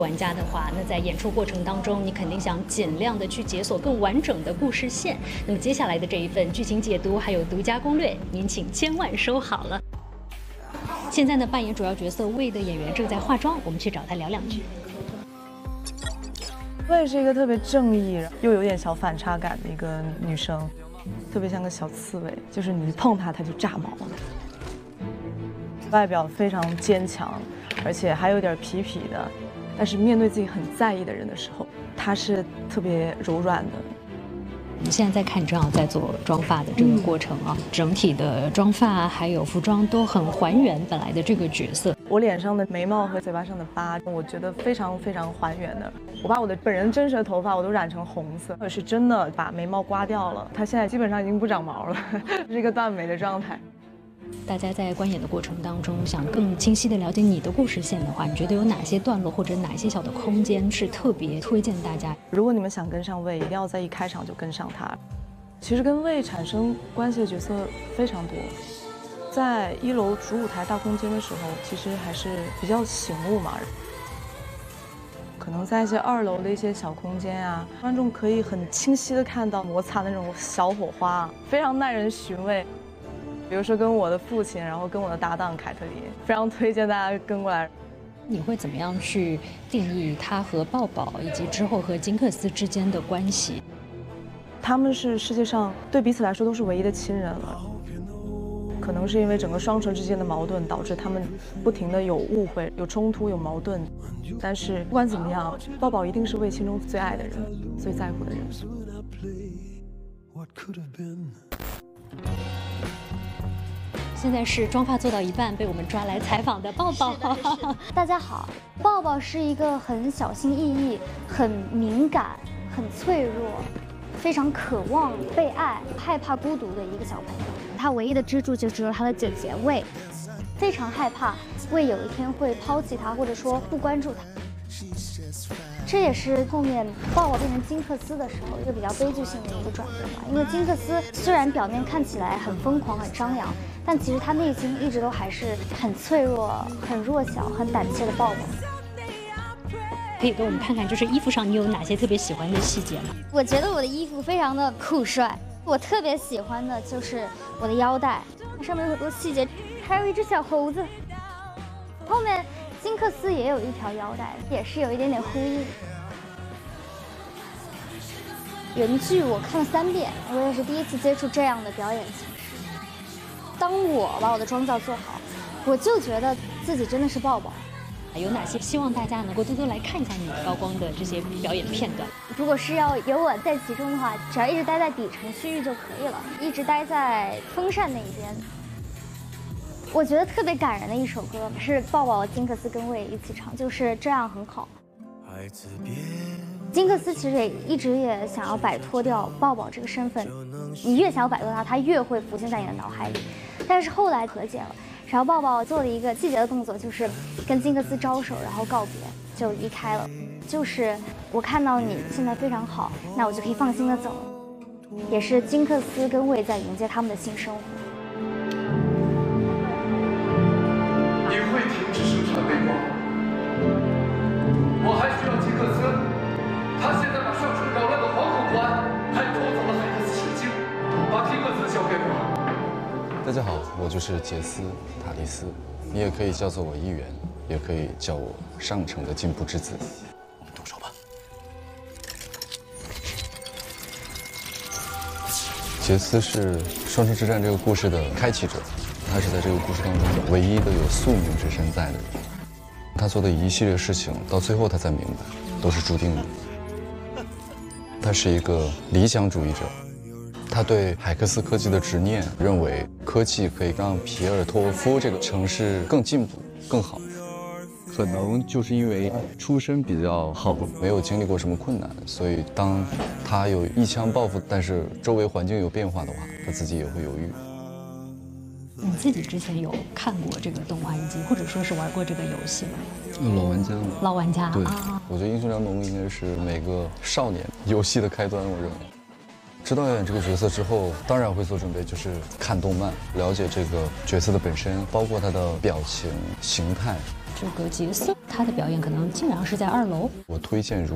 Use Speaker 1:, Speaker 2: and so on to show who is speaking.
Speaker 1: 玩家的话，那在演出过程当中，你肯定想尽量的去解锁更完整的故事线。那么接下来的这一份剧情解读还有独家攻略，您请千万收好了。现在呢，扮演主要角色魏的演员正在化妆，我们去找他聊两句。
Speaker 2: 魏是一个特别正义又有点小反差感的一个女生，特别像个小刺猬，就是你一碰她，她就炸毛。外表非常坚强，而且还有点痞痞的。但是面对自己很在意的人的时候，她是特别柔软的。
Speaker 1: 我们现在在看正好在做妆发的这个过程啊，整体的妆发还有服装都很还原本来的这个角色。
Speaker 2: 我脸上的眉毛和嘴巴上的疤，我觉得非常非常还原的。我把我的本人真实的头发我都染成红色，我是真的把眉毛刮掉了，它现在基本上已经不长毛了，是一个断眉的状态。
Speaker 1: 大家在观演的过程当中，想更清晰地了解你的故事线的话，你觉得有哪些段落或者哪些小的空间是特别推荐大家？
Speaker 2: 如果你们想跟上魏，一定要在一开场就跟上他。其实跟魏产生关系的角色非常多，在1楼主舞台大空间的时候，其实还是比较醒目嘛。可能在一些2楼的一些小空间啊，观众可以很清晰地看到摩擦的那种小火花，非常耐人寻味。比如说跟我的父亲，然后跟我的搭档凯特琳，非常推荐大家跟过来。
Speaker 1: 你会怎么样去定义他和抱抱以及之后和金克斯之间的关系？
Speaker 2: 他们是世界上对彼此来说都是唯一的亲人了。可能是因为整个双城之间的矛盾，导致他们不停的有误会、有冲突、有矛盾。但是不管怎么样，抱抱一定是魏心中最爱的人、最在乎的人。
Speaker 1: 现在是妆发做到一半，被我们抓来采访的抱抱。
Speaker 3: 大家好，抱抱是一个很小心翼翼、很敏感、很脆弱、非常渴望被爱、害怕孤独的一个小朋友。他唯一的支柱就只有他的姐姐魏，非常害怕魏有一天会抛弃他，或者说不关注他。这也是后面抱抱变成金克斯的时候一个比较悲剧性的一个转变吧。因为金克斯虽然表面看起来很疯狂、很张扬，但其实他内心一直都还是很脆弱、很弱小、很胆怯的抱抱。
Speaker 1: 可以给我们看看，就是衣服上你有哪些特别喜欢的细节吗？
Speaker 3: 我觉得我的衣服非常的酷帅，我特别喜欢的就是我的腰带，上面有很多细节，还有一只小猴子。后面金克斯也有一条腰带，也是有一点点呼应。原剧我看了3遍，我也是第一次接触这样的表演形式。当我把我的妆造做好，我就觉得自己真的是抱抱。
Speaker 1: 有哪些希望大家能够多多来看一下你高光的这些表演片段？
Speaker 3: 如果是要有我在其中的话，只要一直待在底层区域就可以了，一直待在风扇那一边。我觉得特别感人的一首歌是抱抱、金克斯跟魏一起唱，就是这样很好。金克斯其实也一直想要摆脱掉抱抱这个身份，你越想要摆脱他，他越会浮现在你的脑海里。但是后来和解了，然后抱抱做了一个细节的动作，就是跟金克斯招手，然后告别，就离开了。就是我看到你现在非常好，那我就可以放心的走了。也是金克斯跟魏在迎接他们的新生活。
Speaker 4: 你会停止生产背光，我还需要金克斯。他现在把上城扰乱的惶恐不安，还夺走了海克斯水晶，把金克斯交给我。
Speaker 5: 大家好，我就是杰斯·塔利斯，你也可以叫做我议员，也可以叫我上城的进步之子。我们动手吧。杰斯是双城之战这个故事的开启者，他是在这个故事当中唯一的有宿命之身在的人。他做的一系列事情，到最后他才明白，都是注定的。他是一个理想主义者，他对海克斯科技的执念，认为科技可以让皮尔托夫这个城市更进步、更好。可能就是因为出身比较好，没有经历过什么困难，所以当他有一腔抱负，但是周围环境有变化的话，他自己也会犹豫。
Speaker 1: 你自己之前有看过这个动画以及或者说是玩过这个游戏吗？
Speaker 5: 老玩家嘛，
Speaker 1: 老玩家
Speaker 5: 对
Speaker 1: 啊，
Speaker 5: 我觉得英雄联盟应该是每个少年游戏的开端，我认为。知道要演这个角色之后，当然会做准备，就是看动漫，了解这个角色的本身，包括他的表情、形态，
Speaker 1: 这个角色，他的表演可能经常是在2楼。
Speaker 5: 我推荐如